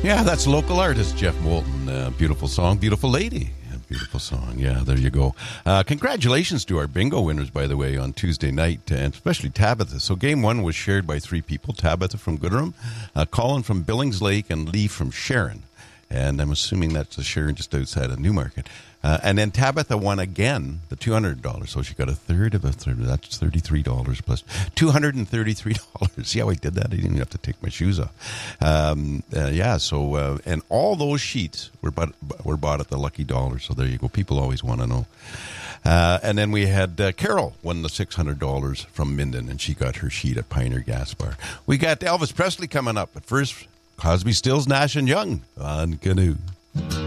Yeah, that's local artist Jeff Moulton. Beautiful song, beautiful lady. Beautiful song. Yeah, there you go. Congratulations to our bingo winners, by the way, on Tuesday night, and especially Tabitha. So game one was shared by three people: Tabitha from Gooderham, Colin from Billings Lake, and Lee from Sharon. And I'm assuming that's the Sharon just outside of Newmarket. And then Tabitha won again the $200. So she got a third of a third. That's $33 plus $233. Yeah, we did that. I didn't even have to take my shoes off. And all those sheets were bought at the Lucky Dollar. So there you go. People always want to know. And then we had Carol won the $600 from Minden, and she got her sheet at Pioneer Gas Bar. We got Elvis Presley coming up. But first, Crosby, Stills, Nash & Young on Canoe.